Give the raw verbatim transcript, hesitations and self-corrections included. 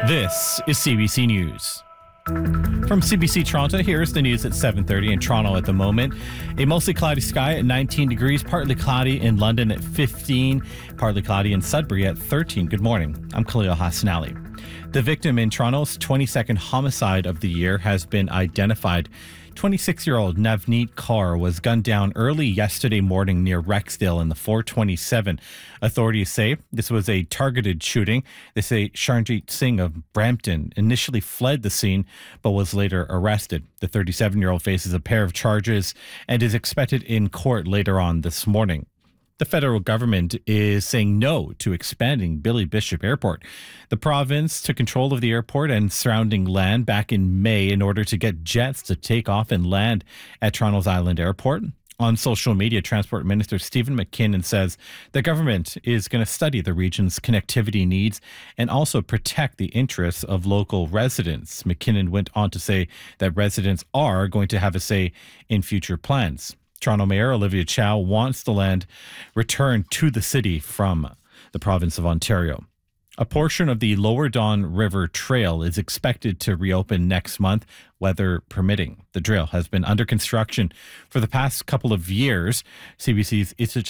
This is C B C News. From C B C Toronto, here's the news at seven thirty in Toronto at the moment. A mostly cloudy sky at nineteen degrees, partly cloudy in London at fifteen, partly cloudy in Sudbury at thirteen. Good morning. I'm Khalil Hassanali. The victim in Toronto's twenty-second homicide of the year has been identified. twenty-six-year-old Navneet Kaur was gunned down early yesterday morning near Rexdale in the four twenty-seven. Authorities say this was a targeted shooting. They say Sharnjeet Singh of Brampton initially fled the scene but was later arrested. The thirty-seven-year-old faces a pair of charges and is expected in court later on this morning. The federal government is saying no to expanding Billy Bishop Airport. The province took control of the airport and surrounding land back in May in order to get jets to take off and land at Toronto's Island Airport. On social media, Transport Minister Stephen McKinnon says the government is going to study the region's connectivity needs and also protect the interests of local residents. McKinnon went on to say that residents are going to have a say in future plans. Toronto Mayor Olivia Chow wants the land returned to the city from the province of Ontario. A portion of the Lower Don River Trail is expected to reopen next month, weather permitting. The trail has been under construction for the past couple of years. C B C's